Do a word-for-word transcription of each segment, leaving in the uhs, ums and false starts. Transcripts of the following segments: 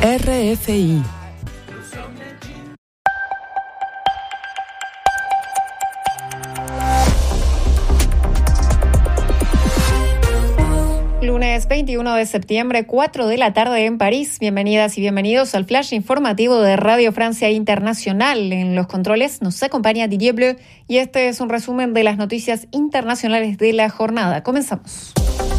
R F I. Lunes veintiuno de septiembre, cuatro de la tarde en París. Bienvenidas y bienvenidos al flash informativo de Radio Francia Internacional. En los controles nos acompaña Didier Bleu y este es un resumen de las noticias internacionales de la jornada. Comenzamos.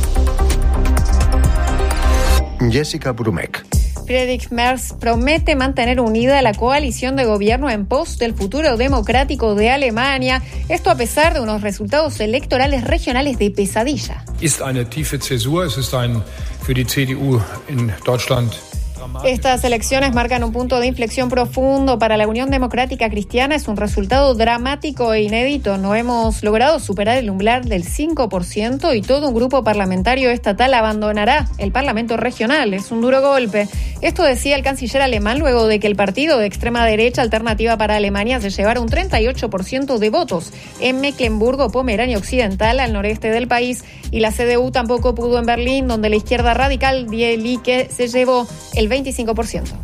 Jessica Brumeck. Friedrich Merz promete mantener unida la coalición de gobierno en pos del futuro democrático de Alemania. Esto a pesar de unos resultados electorales regionales de pesadilla. Ist eine tiefe Zäsur. Es ist ein für die C D U in Deutschland. Estas elecciones marcan un punto de inflexión profundo para la Unión Democrática Cristiana. Es un resultado dramático e inédito. No hemos logrado superar el umbral del cinco por ciento y todo un grupo parlamentario estatal abandonará el Parlamento regional. Es un duro golpe. Esto decía el canciller alemán luego de que el partido de extrema derecha Alternativa para Alemania se llevara un treinta y ocho por ciento de votos en Mecklemburgo, Pomerania Occidental, al noreste del país. Y la C D U tampoco pudo en Berlín, donde la izquierda radical Die Linke se llevó el veinticinco por ciento.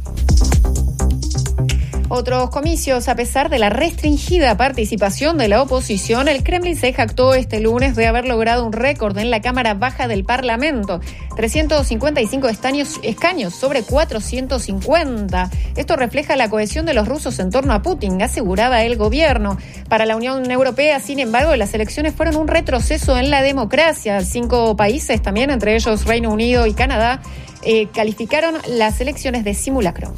Otros comicios, a pesar de la restringida participación de la oposición, el Kremlin se jactó este lunes de haber logrado un récord en la Cámara Baja del Parlamento, trescientos cincuenta y cinco escaños, escaños sobre cuatrocientos cincuenta. Esto refleja la cohesión de los rusos en torno a Putin, aseguraba el gobierno. Para la Unión Europea, sin embargo, las elecciones fueron un retroceso en la democracia. Cinco países, también entre ellos Reino Unido y Canadá, eh, calificaron las elecciones de simulacro.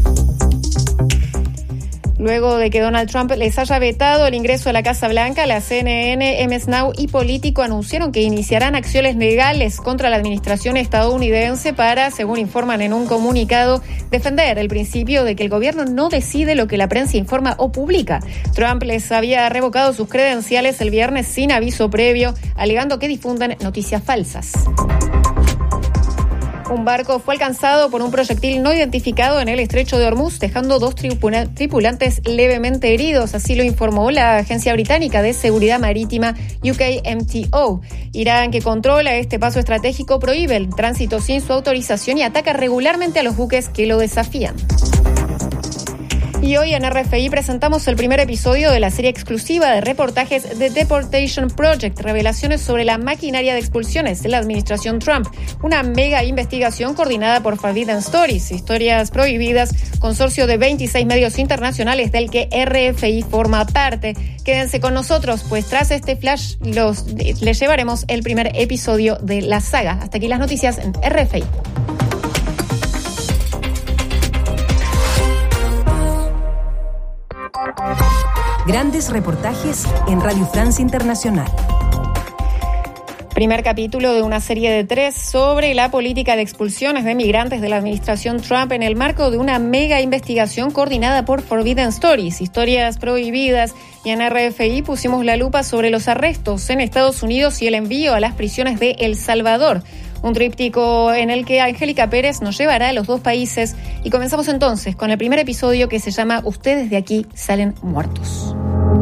Luego de que Donald Trump les haya vetado el ingreso a la Casa Blanca, la C N N, M S N B C y Político anunciaron que iniciarán acciones legales contra la administración estadounidense para, según informan en un comunicado, defender el principio de que el gobierno no decide lo que la prensa informa o publica. Trump les había revocado sus credenciales el viernes sin aviso previo, alegando que difunden noticias falsas. Un barco fue alcanzado por un proyectil no identificado en el estrecho de Hormuz, dejando dos tripula- tripulantes levemente heridos, así lo informó la Agencia Británica de Seguridad Marítima U K M T O. Irán, que controla este paso estratégico, prohíbe el tránsito sin su autorización y ataca regularmente a los buques que lo desafían. Y hoy en R F I presentamos el primer episodio de la serie exclusiva de reportajes de Deportation Project, revelaciones sobre la maquinaria de expulsiones de la administración Trump, una mega investigación coordinada por Forbidden Stories, Historias Prohibidas, consorcio de veintiséis medios internacionales del que R F I forma parte. Quédense con nosotros, pues tras este flash los, les llevaremos el primer episodio de la saga. Hasta aquí las noticias en R F I. Grandes reportajes en Radio Francia Internacional. Primer capítulo de una serie de tres sobre la política de expulsiones de migrantes de la administración Trump en el marco de una mega investigación coordinada por Forbidden Stories, Historias Prohibidas, y en R F I pusimos la lupa sobre los arrestos en Estados Unidos y el envío a las prisiones de El Salvador. Un tríptico en el que Angélica Pérez nos llevará a los dos países y comenzamos entonces con el primer episodio que se llama Ustedes de aquí salen muertos.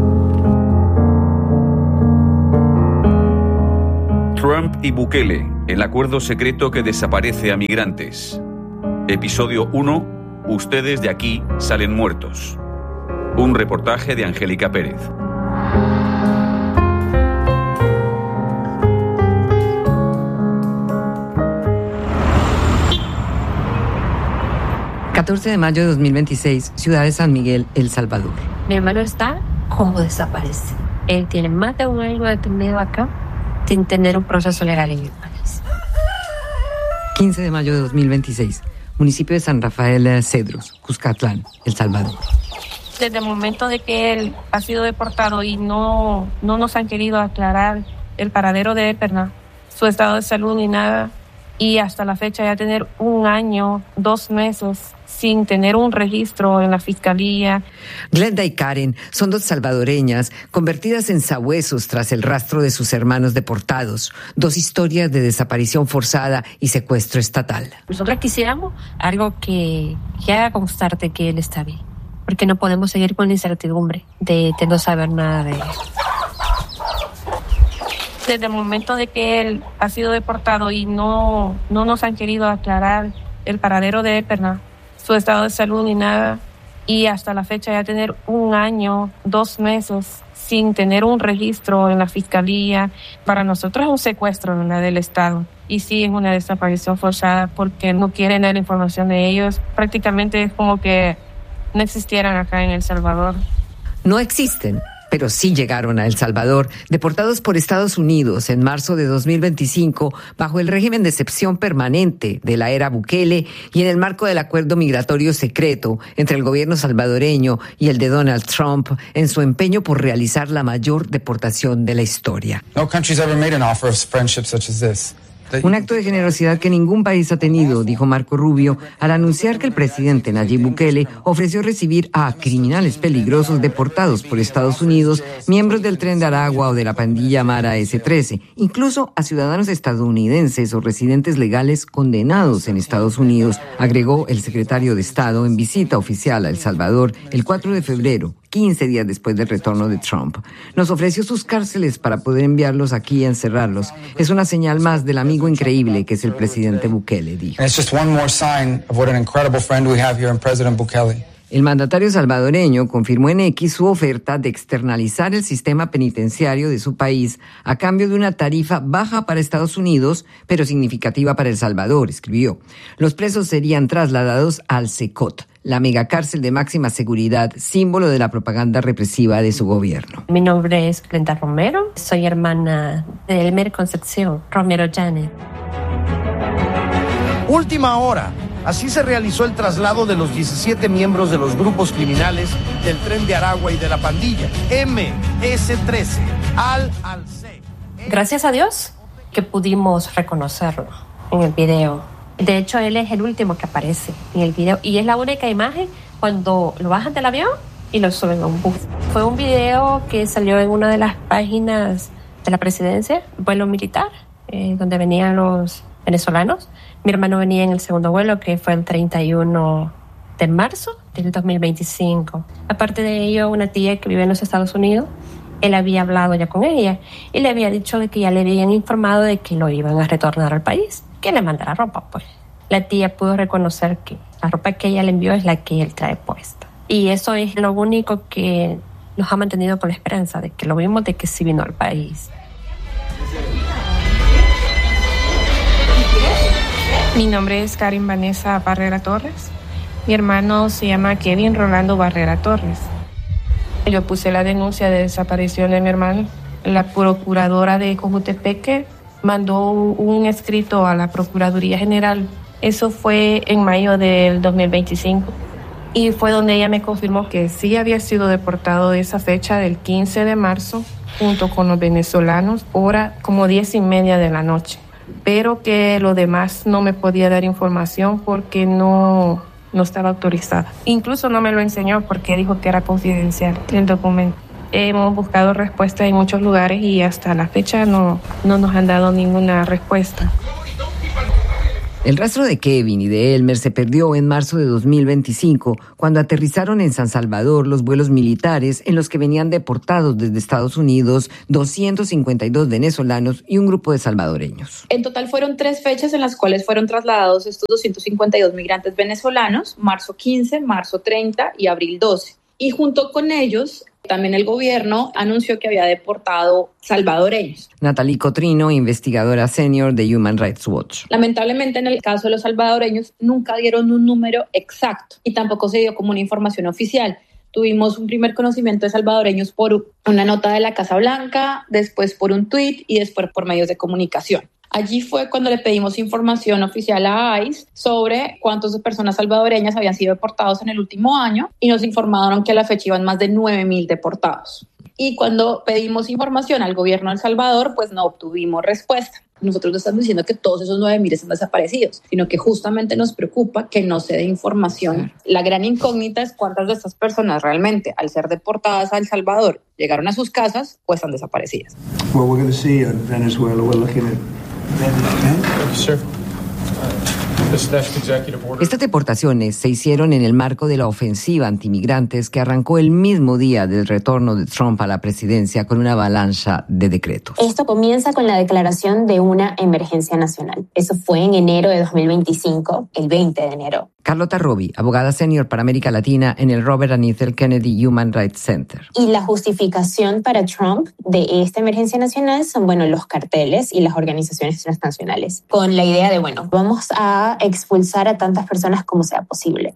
Trump y Bukele, el acuerdo secreto que desaparece a migrantes. Episodio uno, Ustedes de aquí salen muertos. Un reportaje de Angélica Pérez. catorce de mayo de dos mil veintiséis, ciudad de San Miguel, El Salvador. Mi hermano está como desaparece. Él tiene más de un año detenido acá sin tener un proceso legal en el país. quince de mayo de dos mil veintiséis, municipio de San Rafael Cedros, Cuscatlán, El Salvador. Desde el momento de que él ha sido deportado y no, no nos han querido aclarar el paradero de él, ¿verdad?, su estado de salud ni nada, y hasta la fecha ya tener un año, dos meses sin tener un registro en la fiscalía. Glenda y Karen son dos salvadoreñas convertidas en sabuesos tras el rastro de sus hermanos deportados. Dos historias de desaparición forzada y secuestro estatal. Nosotros quisiéramos algo que, que haga constarte que él está bien, porque no podemos seguir con la incertidumbre de, de no saber nada de él. Desde el momento de que él ha sido deportado y no, no nos han querido aclarar el paradero de él, ¿verdad?, su estado de salud ni nada. Y hasta la fecha ya tener un año, dos meses sin tener un registro en la fiscalía, para nosotros es un secuestro, ¿verdad?, del Estado. Y sí es una desaparición forzada porque no quieren dar información de ellos. Prácticamente es como que no existieran acá en El Salvador. No existen, pero sí llegaron a El Salvador, deportados por Estados Unidos en marzo de dos mil veinticinco, bajo el régimen de excepción permanente de la era Bukele y en el marco del acuerdo migratorio secreto entre el gobierno salvadoreño y el de Donald Trump en su empeño por realizar la mayor deportación de la historia. No country's ever made an offer of friendship such as this. Un acto de generosidad que ningún país ha tenido, dijo Marco Rubio, al anunciar que el presidente Nayib Bukele ofreció recibir a criminales peligrosos deportados por Estados Unidos, miembros del Tren de Aragua o de la pandilla Mara ese trece, incluso a ciudadanos estadounidenses o residentes legales condenados en Estados Unidos, agregó el secretario de Estado en visita oficial a El Salvador el cuatro de febrero, quince días después del retorno de Trump. Nos ofreció sus cárceles para poder enviarlos aquí y encerrarlos. Es una señal más del amigo increíble que es el presidente Bukele, dijo. And it's just one more sign of what an incredible friend we have here in President Bukele. El mandatario salvadoreño confirmó en X su oferta de externalizar el sistema penitenciario de su país a cambio de una tarifa baja para Estados Unidos, pero significativa para El Salvador, escribió. Los presos serían trasladados al SECOT, la megacárcel de máxima seguridad, símbolo de la propaganda represiva de su gobierno. Mi nombre es Glenda Romero, soy hermana de Elmer Concepción Romero Janet. Última hora. Así se realizó el traslado de los diecisiete miembros de los grupos criminales del Tren de Aragua y de la pandilla eme ese trece al Alce. Gracias a Dios que pudimos reconocerlo en el video. De hecho, él es el último que aparece en el video y es la única imagen cuando lo bajan del avión y lo suben a un bus. Fue un video que salió en una de las páginas de la presidencia, vuelo militar, eh, donde venían los venezolanos. Mi hermano venía en el segundo vuelo, que fue el treinta y uno de marzo del dos mil veinticinco. Aparte de ello, una tía que vive en los Estados Unidos, él había hablado ya con ella y le había dicho de que ya le habían informado de que lo iban a retornar al país, que le mandara ropa, pues. La tía pudo reconocer que la ropa que ella le envió es la que él trae puesta. Y eso es lo único que nos ha mantenido con la esperanza de que lo vimos, de que sí vino al país. Mi nombre es Karin Vanessa Barrera Torres. Mi hermano se llama Kevin Rolando Barrera Torres. Yo puse la denuncia de desaparición de mi hermano. La procuradora de Cojutepeque mandó un escrito a la Procuraduría General. Eso fue en mayo del dos mil veinticinco. Y fue donde ella me confirmó que sí había sido deportado de esa fecha del quince de marzo, junto con los venezolanos, hora como diez y media de la noche. Pero que lo demás no me podía dar información porque no, no estaba autorizada. Incluso no me lo enseñó porque dijo que era confidencial el documento. Hemos buscado respuesta en muchos lugares y hasta la fecha no, no nos han dado ninguna respuesta. El rastro de Kevin y de Elmer se perdió en marzo de dos mil veinticinco, cuando aterrizaron en San Salvador los vuelos militares en los que venían deportados desde Estados Unidos doscientos cincuenta y dos venezolanos y un grupo de salvadoreños. En total fueron tres fechas en las cuales fueron trasladados estos doscientos cincuenta y dos migrantes venezolanos, marzo quince, marzo treinta y abril doce. Y junto con ellos, también el gobierno anunció que había deportado salvadoreños. Natalie Cotrino, investigadora senior de Human Rights Watch. Lamentablemente, en el caso de los salvadoreños, nunca dieron un número exacto y tampoco se dio como una información oficial. Tuvimos un primer conocimiento de salvadoreños por una nota de la Casa Blanca, después por un tuit y después por medios de comunicación. Allí fue cuando le pedimos información oficial a I C E sobre cuántas personas salvadoreñas habían sido deportados en el último año y nos informaron que a la fecha iban más de nueve mil deportados. Y cuando pedimos información al gobierno de El Salvador, pues no obtuvimos respuesta. Nosotros no estamos diciendo que todos esos nueve mil están desaparecidos, sino que justamente nos preocupa que no se dé información. La gran incógnita es cuántas de estas personas realmente, al ser deportadas a El Salvador, llegaron a sus casas o están desaparecidas. Well, we're going to see in Venezuela, we're looking at Sure. Estas deportaciones se hicieron en el marco de la ofensiva antimigrantes que arrancó el mismo día del retorno de Trump a la presidencia con una avalancha de decretos. Esto comienza con la declaración de una emergencia nacional. Eso fue en enero de dos mil veinticinco, el veinte de enero. Carlota Robbie, abogada senior para América Latina en el Robert and Ethel Kennedy Human Rights Center. Y la justificación para Trump de esta emergencia nacional son, bueno, los carteles y las organizaciones transnacionales, con la idea de, bueno, vamos a expulsar a tantas personas como sea posible.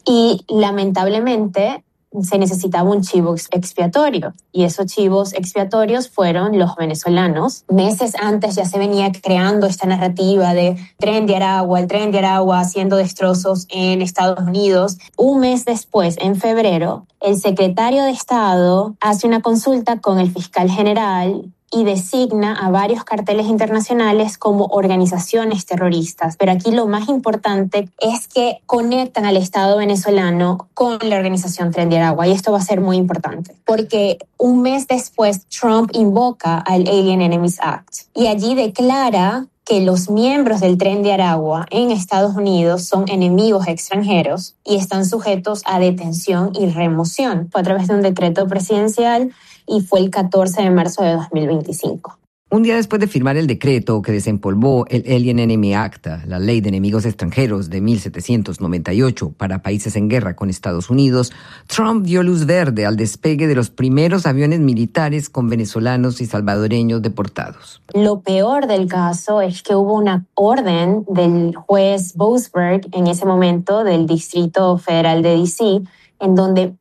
Y lamentablemente se necesitaba un chivo expiatorio, y esos chivos expiatorios fueron los venezolanos. Meses antes ya se venía creando esta narrativa de tren de Aragua, el tren de Aragua haciendo destrozos en Estados Unidos. Un mes después, en febrero, el secretario de Estado hace una consulta con el fiscal general y designa a varios carteles internacionales como organizaciones terroristas. Pero aquí lo más importante es que conectan al Estado venezolano con la organización Tren de Aragua, y esto va a ser muy importante, porque un mes después Trump invoca al Alien Enemies Act y allí declara que los miembros del Tren de Aragua en Estados Unidos son enemigos extranjeros y están sujetos a detención y remoción. Fue a través de un decreto presidencial y fue el catorce de marzo de dos mil veinticinco. Un día después de firmar el decreto que desempolvó el Alien Enemy Act, la Ley de Enemigos Extranjeros de mil setecientos noventa y ocho para países en guerra con Estados Unidos, Trump dio luz verde al despegue de los primeros aviones militares con venezolanos y salvadoreños deportados. Lo peor del caso es que hubo una orden del juez Boasberg en ese momento del Distrito Federal de D C, en donde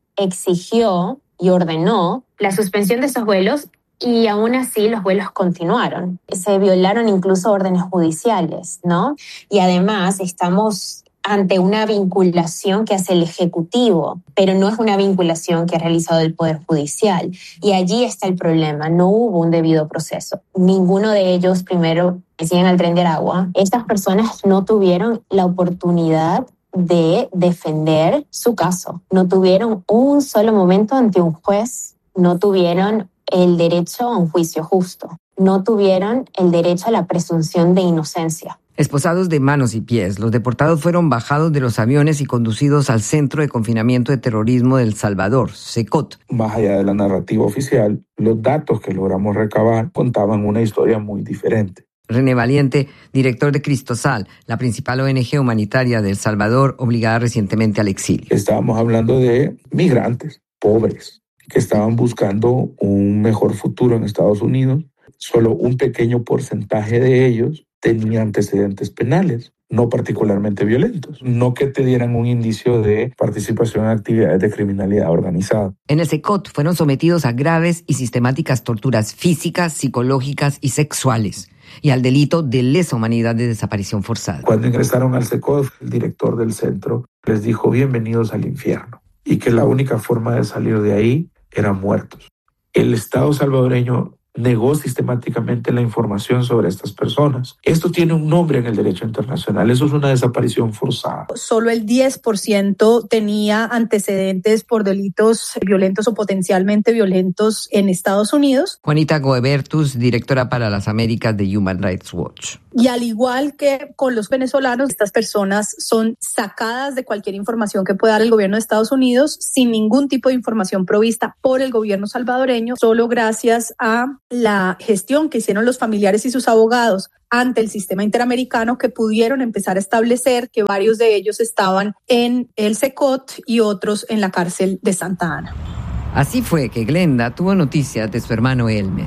exigió y ordenó la suspensión de esos vuelos, y aún así los vuelos continuaron. Se violaron incluso órdenes judiciales, ¿no? Y además estamos ante una vinculación que hace el Ejecutivo, pero no es una vinculación que ha realizado el Poder Judicial. Y allí está el problema, no hubo un debido proceso. Ninguno de ellos primero decían al Tren de Aragua. Estas personas no tuvieron la oportunidad de defender su caso. No tuvieron un solo momento ante un juez, no tuvieron el derecho a un juicio justo, no tuvieron el derecho a la presunción de inocencia. Esposados de manos y pies, los deportados fueron bajados de los aviones y conducidos al Centro de Confinamiento de Terrorismo de El Salvador, CECOT. Más allá de la narrativa oficial, los datos que logramos recabar contaban una historia muy diferente. René Valiente, director de Cristosal, la principal O N G humanitaria de El Salvador, obligada recientemente al exilio. Estábamos hablando de migrantes, pobres, que estaban buscando un mejor futuro en Estados Unidos. Solo un pequeño porcentaje de ellos tenía antecedentes penales, no particularmente violentos, no que te dieran un indicio de participación en actividades de criminalidad organizada. En el CECOT fueron sometidos a graves y sistemáticas torturas físicas, psicológicas y sexuales, y al delito de lesa humanidad de desaparición forzada. Cuando ingresaron al CECOT, el director del centro les dijo: bienvenidos al infierno, y que la única forma de salir de ahí eran muertos. El Estado salvadoreño negó sistemáticamente la información sobre estas personas. Esto tiene un nombre en el derecho internacional, eso es una desaparición forzada. Solo el diez por ciento tenía antecedentes por delitos violentos o potencialmente violentos en Estados Unidos. Juanita Goebertus, directora para las Américas de Human Rights Watch. Y al igual que con los venezolanos, estas personas son sacadas de cualquier información que pueda dar el gobierno de Estados Unidos sin ningún tipo de información provista por el gobierno salvadoreño, solo gracias a la gestión que hicieron los familiares y sus abogados ante el sistema interamericano, que pudieron empezar a establecer que varios de ellos estaban en el CECOT y otros en la cárcel de Santa Ana. Así fue que Glenda tuvo noticias de su hermano Elmer.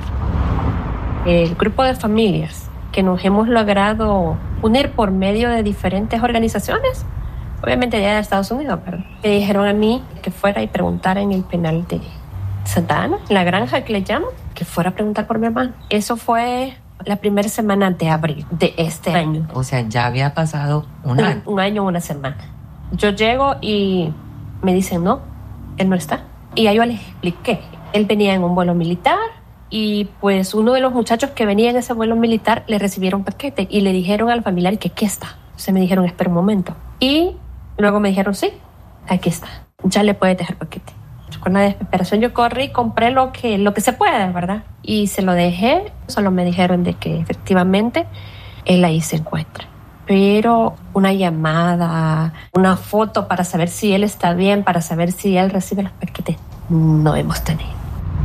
El grupo de familias que nos hemos logrado unir por medio de diferentes organizaciones, obviamente de Estados Unidos, pero me dijeron a mí que fuera y preguntara en el penal de Santa Ana, en la granja que le llaman, que fuera a preguntar por mi hermano. Eso fue la primera semana de abril de este año. O sea, ya había pasado un año. Un, un año, una semana. Yo llego y me dicen, no, él no está. Y ahí yo les expliqué. Él venía en un vuelo militar y pues uno de los muchachos que venía en ese vuelo militar le recibieron paquete y le dijeron al familiar que aquí está. Entonces me dijeron, espera un momento. Y luego me dijeron, sí, aquí está. Ya le puedes dejar paquete. Con la desesperación yo corrí y compré lo que, lo que se puede, ¿verdad? Y se lo dejé. Solo me dijeron de que efectivamente él ahí se encuentra. pero una llamada, una foto para saber si él está bien, para saber si él recibe los paquetes, no hemos tenido.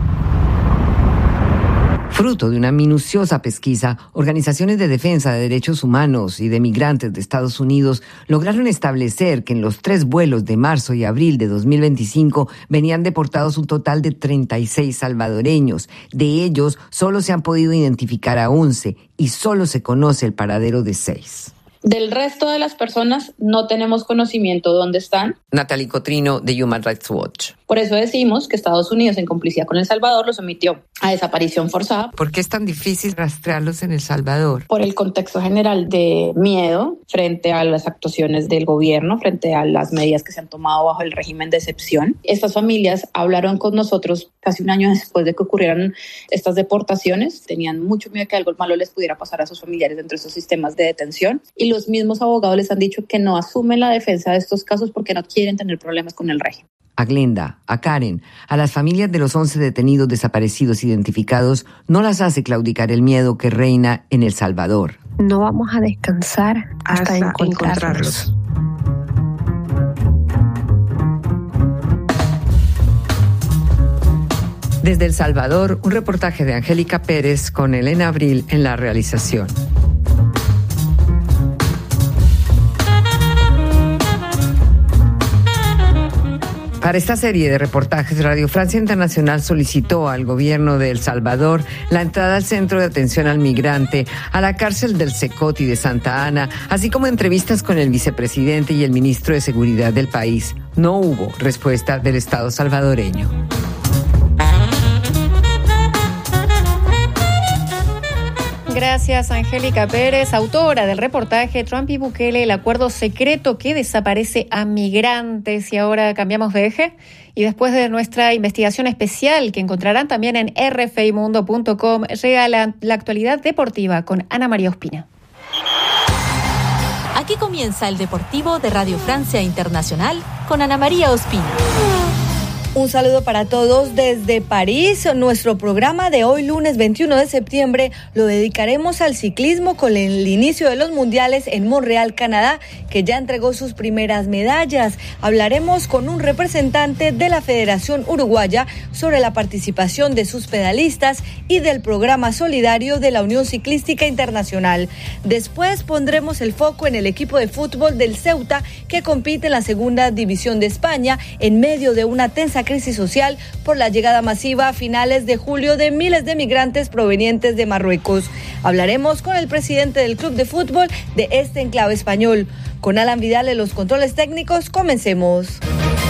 Fruto de una minuciosa pesquisa, organizaciones de defensa de derechos humanos y de migrantes de Estados Unidos lograron establecer que en los tres vuelos de marzo y abril de dos mil veinticinco venían deportados un total de treinta y seis salvadoreños. De ellos, solo se han podido identificar a once y solo se conoce el paradero de seis. Del resto de las personas no tenemos conocimiento de dónde están. Natalie Cotrino, de Human Rights Watch. Por eso decimos que Estados Unidos, en complicidad con El Salvador, los sometió a desaparición forzada. ¿Por qué es tan difícil rastrearlos en El Salvador? Por el contexto general de miedo frente a las actuaciones del gobierno, frente a las medidas que se han tomado bajo el régimen de excepción. Estas familias hablaron con nosotros casi un año después de que ocurrieran estas deportaciones. Tenían mucho miedo de que algo malo les pudiera pasar a sus familiares dentro de esos sistemas de detención. Y los mismos abogados les han dicho que no asumen la defensa de estos casos porque no quieren tener problemas con el régimen. A Glenda, a Karen, a las familias de los once detenidos desaparecidos identificados, no las hace claudicar el miedo que reina en El Salvador. No vamos a descansar hasta, hasta encontrarlos. encontrarlos. Desde El Salvador, un reportaje de Angélica Pérez con Elena Abril en la realización. Para esta serie de reportajes, Radio Francia Internacional solicitó al gobierno de El Salvador la entrada al Centro de Atención al Migrante, a la cárcel del Secot y de Santa Ana, así como entrevistas con el vicepresidente y el ministro de Seguridad del país. No hubo respuesta del Estado salvadoreño. Gracias, Angélica Pérez, autora del reportaje Trump y Bukele, el acuerdo secreto que desaparece a migrantes. Y ahora cambiamos de eje. Y después de nuestra investigación especial, que encontrarán también en r f i mundo punto com, llega la, la actualidad deportiva con Ana María Ospina. Aquí comienza el Deportivo de Radio Francia Internacional con Ana María Ospina. Un saludo para todos desde París. Nuestro programa de hoy, lunes veintiuno de septiembre, lo dedicaremos al ciclismo con el inicio de los mundiales en Montreal, Canadá, que ya entregó sus primeras medallas. Hablaremos con un representante de la Federación Uruguaya sobre la participación de sus pedalistas y del programa solidario de la Unión Ciclística Internacional. Después pondremos el foco en el equipo de fútbol del Ceuta, que compite en la segunda división de España en medio de una tensa crisis social por la llegada masiva a finales de julio de miles de migrantes provenientes de Marruecos. Hablaremos con el presidente del club de fútbol de este enclave español. Con Alan Vidal en los controles técnicos, comencemos.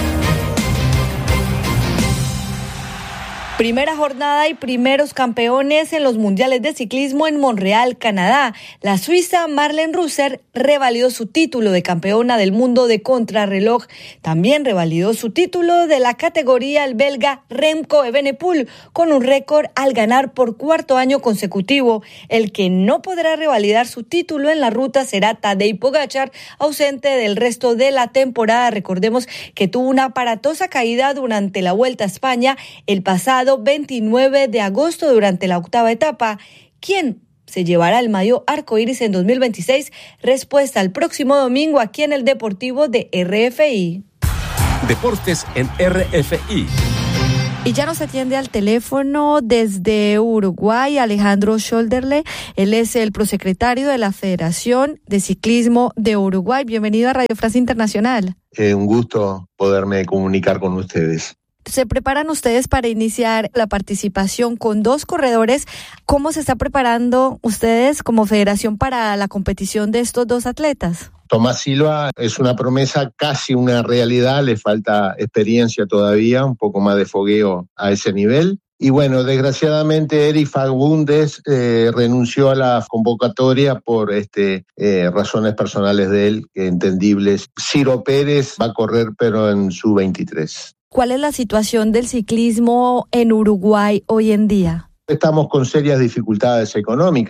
Primera jornada y primeros campeones en los mundiales de ciclismo en Montreal, Canadá. La suiza Marlene Reusser revalidó su título de campeona del mundo de contrarreloj. También revalidó su título de la categoría el belga Remco Evenepoel con un récord al ganar por cuarto año consecutivo. El que no podrá revalidar su título en la ruta será Tadej Pogačar, ausente del resto de la temporada. Recordemos que tuvo una aparatosa caída durante la Vuelta a España el pasado veintinueve de agosto durante la octava etapa. ¿Quién se llevará el maillot arcoíris en dos mil veintiséis? Respuesta el próximo domingo aquí en el Deportivo de R F I. Deportes en R F I. Y ya nos atiende al teléfono desde Uruguay Alejandro Scholderle. Él es el prosecretario de la Federación de Ciclismo de Uruguay. Bienvenido a Radio Francia Internacional. Eh, un gusto poderme comunicar con ustedes. ¿Se preparan ustedes para iniciar la participación con dos corredores? ¿Cómo se está preparando ustedes como federación para la competición de estos dos atletas? Tomás Silva es una promesa, casi una realidad, le falta experiencia todavía, un poco más de fogueo a ese nivel. Y bueno, desgraciadamente Eric Fagundes eh, renunció a la convocatoria por este, eh, razones personales de él, que entendibles. Ciro Pérez va a correr, pero en su veintitrés. ¿Cuál es la situación del ciclismo en Uruguay hoy en día? Estamos con serias dificultades económicas.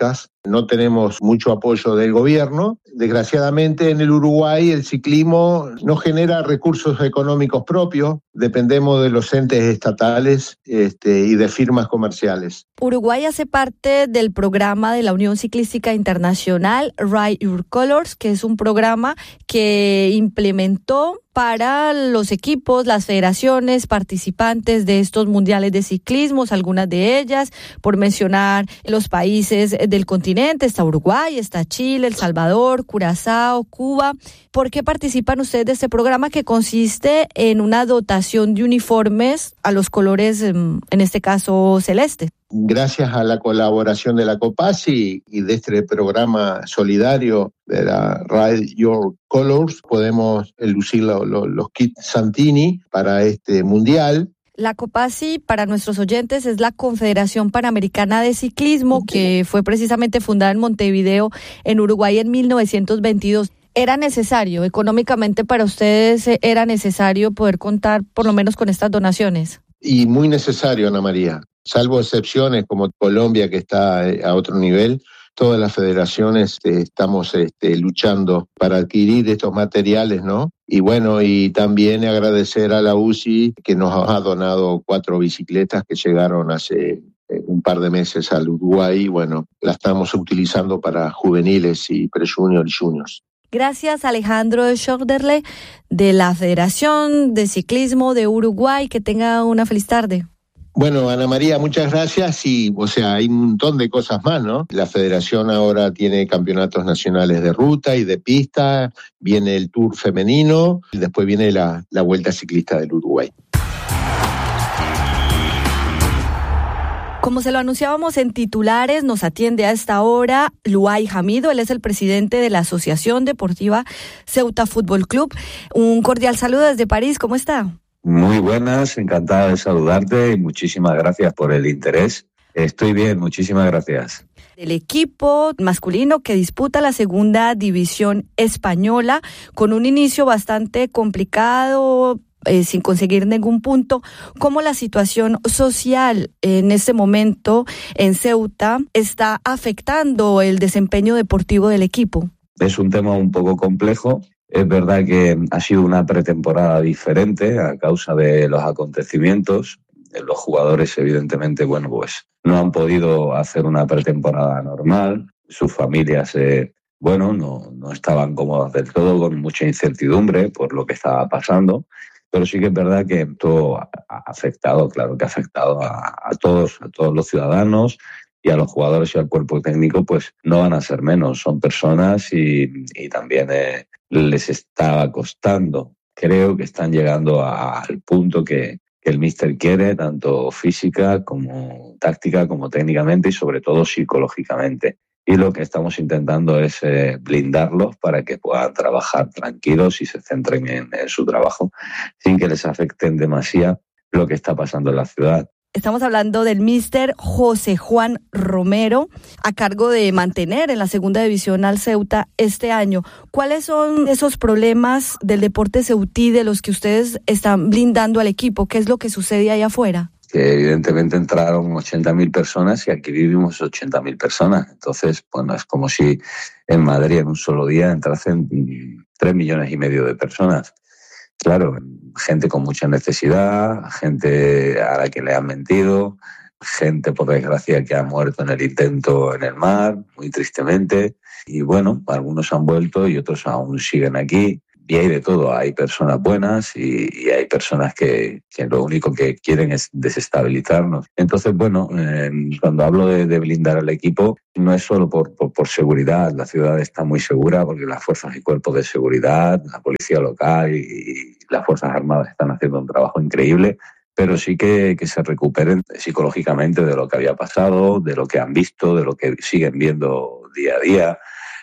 no tenemos mucho apoyo del gobierno. Desgraciadamente en el Uruguay el ciclismo no genera recursos económicos propios, dependemos de los entes estatales este, y de firmas comerciales. Uruguay hace parte del programa de la Unión Ciclística Internacional Ride Your Colors, que es un programa que implementó para los equipos, las federaciones participantes de estos mundiales de ciclismo, algunas de ellas, por mencionar los países del continente, está Uruguay, está Chile, El Salvador, Curazao, Cuba. ¿Por qué participan ustedes de este programa que consiste en una dotación de uniformes a los colores, en este caso celeste? Gracias a la colaboración de la COPASI y de este programa solidario de la Ride Your Colors, podemos lucir lo, lo, los kits Santini para este mundial. La COPASI, para nuestros oyentes, es la Confederación Panamericana de Ciclismo, que fue precisamente fundada en Montevideo, en Uruguay, en mil novecientos veintidós. ¿Era necesario, económicamente para ustedes, era necesario poder contar por lo menos con estas donaciones? Y muy necesario, Ana María. Salvo excepciones como Colombia, que está a otro nivel, todas las federaciones eh, estamos este, luchando para adquirir estos materiales, ¿no? Y bueno, y también agradecer a la U C I que nos ha donado cuatro bicicletas que llegaron hace eh, un par de meses al Uruguay y bueno, las estamos utilizando para juveniles y pre-junior y juniors. Gracias, Alejandro Schorderle, de la Federación de Ciclismo de Uruguay. Que tenga una feliz tarde. Bueno, Ana María, muchas gracias y, o sea, hay un montón de cosas más, ¿no? La federación ahora tiene campeonatos nacionales de ruta y de pista, viene el Tour femenino y después viene la, la Vuelta Ciclista del Uruguay. Como se lo anunciábamos en titulares, nos atiende a esta hora Luay Hamido. Él es el presidente de la Asociación Deportiva Ceuta Fútbol Club. Un cordial saludo desde París. ¿Cómo está? Muy buenas, encantada de saludarte y muchísimas gracias por el interés. Estoy bien, muchísimas gracias. El equipo masculino que disputa la segunda división española con un inicio bastante complicado, eh, sin conseguir ningún punto. ¿Cómo la situación social en este momento en Ceuta está afectando el desempeño deportivo del equipo? Es un tema un poco complejo. Es verdad que ha sido una pretemporada diferente a causa de los acontecimientos. Los jugadores, evidentemente, bueno, pues no han podido hacer una pretemporada normal. Sus familias, eh, bueno, no, no estaban cómodas del todo, con mucha incertidumbre por lo que estaba pasando. Pero sí que es verdad que esto ha afectado, claro que ha afectado a, a todos, a todos los ciudadanos. Y a los jugadores y al cuerpo técnico, pues no van a ser menos. Son personas y, y también eh, les está costando. Creo que están llegando a, al punto que, que el míster quiere, tanto física como táctica, como técnicamente y sobre todo psicológicamente. Y lo que estamos intentando es eh, blindarlos para que puedan trabajar tranquilos y se centren en, en su trabajo sin que les afecten demasiado lo que está pasando en la ciudad. Estamos hablando del míster José Juan Romero, a cargo de mantener en la segunda división al Ceuta este año. ¿Cuáles son esos problemas del deporte ceutí de los que ustedes están blindando al equipo? ¿Qué es lo que sucede allá afuera? Que evidentemente entraron ochenta mil personas y aquí vivimos ochenta mil personas. Entonces, bueno, es como si en Madrid en un solo día entrasen tres millones y medio de personas. Claro, gente con mucha necesidad, gente a la que le han mentido, gente, por desgracia, que ha muerto en el intento en el mar, muy tristemente. Y bueno, algunos han vuelto y otros aún siguen aquí. Y hay de todo, hay personas buenas y, y hay personas que, que lo único que quieren es desestabilizarnos. Entonces, bueno, eh, cuando hablo de, de blindar al equipo, no es solo por, por, por seguridad. La ciudad está muy segura porque las fuerzas y cuerpos de seguridad, la policía local y, y las fuerzas armadas están haciendo un trabajo increíble, pero sí que, que se recuperen psicológicamente de lo que había pasado, de lo que han visto, de lo que siguen viendo día a día.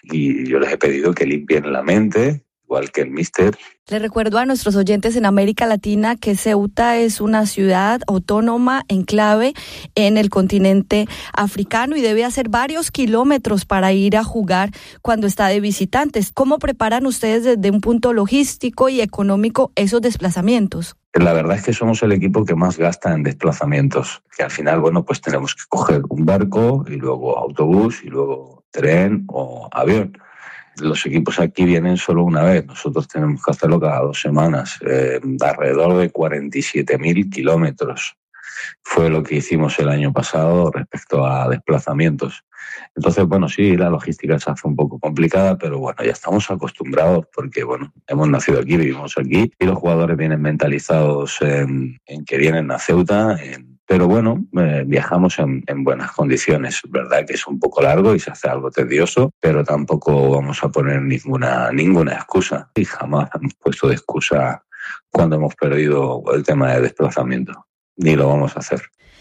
Y yo les he pedido que limpien la mente, igual que el míster. Le recuerdo a nuestros oyentes en América Latina que Ceuta es una ciudad autónoma, enclave en el continente africano y debe hacer varios kilómetros para ir a jugar cuando está de visitantes. ¿Cómo preparan ustedes desde un punto logístico y económico esos desplazamientos? La verdad es que somos el equipo que más gasta en desplazamientos, que al final, bueno, pues tenemos que coger un barco y luego autobús y luego tren o avión. Los equipos aquí vienen solo una vez, nosotros tenemos que hacerlo cada dos semanas, eh, alrededor de cuarenta y siete mil kilómetros. Fue lo que hicimos el año pasado respecto a desplazamientos. Entonces, bueno, sí, la logística se hace un poco complicada, pero bueno, ya estamos acostumbrados porque, bueno, hemos nacido aquí, vivimos aquí y los jugadores vienen mentalizados en, en que vienen a Ceuta, en, pero bueno, eh, viajamos en, en buenas condiciones. Verdad que es un poco largo y se hace algo tedioso, pero tampoco vamos a poner ninguna, ninguna excusa y jamás hemos puesto de excusa cuando hemos perdido el tema de desplazamiento, ni lo vamos a hacer.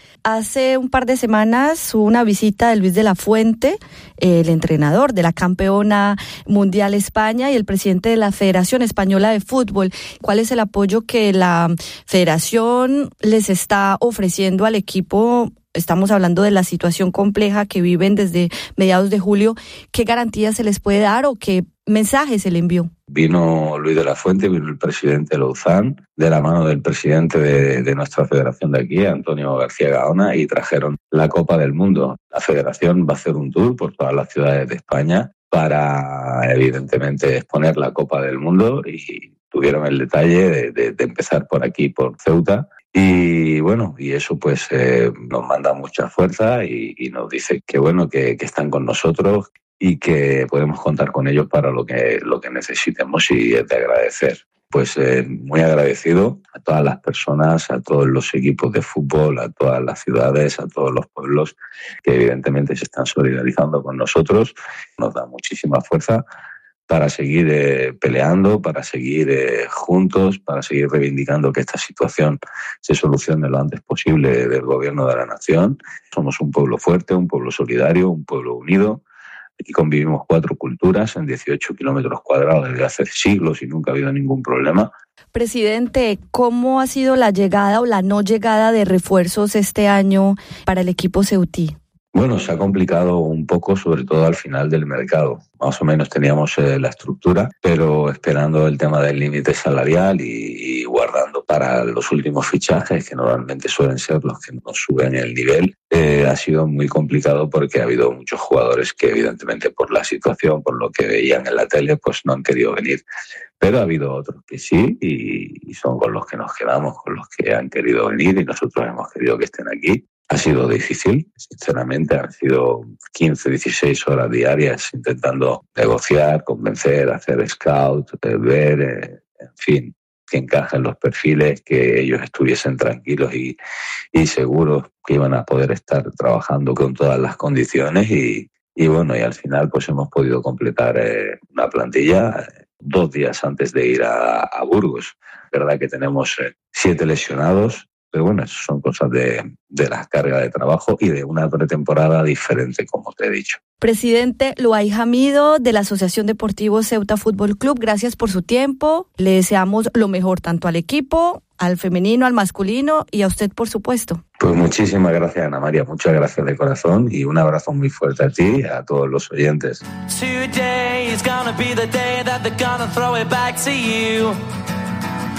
Hace un par de semanas hubo una visita de Luis de la Fuente, el entrenador de la campeona mundial España y el presidente de la Federación Española de Fútbol. ¿Cuál es el apoyo que la federación les está ofreciendo al equipo? Estamos hablando de la situación compleja que viven desde mediados de julio. ¿Qué garantías se les puede dar o qué mensaje se le envió? Vino Luis de la Fuente, vino el presidente Louzán, de la mano del presidente de, de nuestra federación de aquí, Antonio García Gaona, y trajeron la Copa del Mundo. La federación va a hacer un tour por todas las ciudades de España para, evidentemente, exponer la Copa del Mundo y tuvieron el detalle de, de, de empezar por aquí, por Ceuta. Y bueno, y eso pues eh, nos manda mucha fuerza y, y nos dice que bueno, que, que están con nosotros y que podemos contar con ellos para lo que, lo que necesitemos y es de agradecer. Pues eh, muy agradecido a todas las personas, a todos los equipos de fútbol, a todas las ciudades, a todos los pueblos que evidentemente se están solidarizando con nosotros. Nos da muchísima fuerza para seguir eh, peleando, para seguir eh, juntos, para seguir reivindicando que esta situación se solucione lo antes posible del gobierno de la nación. Somos un pueblo fuerte, un pueblo solidario, un pueblo unido. Aquí convivimos cuatro culturas en dieciocho kilómetros cuadrados desde hace siglos y nunca ha habido ningún problema. Presidente, ¿cómo ha sido la llegada o la no llegada de refuerzos este año para el equipo ceutí? Bueno, se ha complicado un poco, sobre todo al final del mercado. Más o menos teníamos eh, la estructura, pero esperando el tema del límite salarial y, y guardando para los últimos fichajes, que normalmente suelen ser los que nos suben el nivel, eh, ha sido muy complicado porque ha habido muchos jugadores que evidentemente por la situación, por lo que veían en la tele, pues no han querido venir. Pero ha habido otros que sí y, y son con los que nos quedamos, con los que han querido venir y nosotros hemos querido que estén aquí. Ha sido difícil, sinceramente, han sido quince, dieciséis horas diarias intentando negociar, convencer, hacer scout, ver, eh, en fin, que encajen los perfiles, que ellos estuviesen tranquilos y, y seguros que iban a poder estar trabajando con todas las condiciones y, y bueno, y al final pues hemos podido completar eh, una plantilla eh, dos días antes de ir a, a Burgos. Verdad que tenemos eh, siete lesionados. Pero bueno, eso son cosas de, de la carga de trabajo y de una pretemporada diferente, como te he dicho. Presidente Luay Hamido, de la Asociación Deportivo Ceuta Fútbol Club, gracias por su tiempo. Le deseamos lo mejor tanto al equipo, al femenino, al masculino y a usted, por supuesto. Pues muchísimas gracias, Ana María. Muchas gracias de corazón y un abrazo muy fuerte a ti y a todos los oyentes. Today is gonna be the day that they're gonna throw it back to you.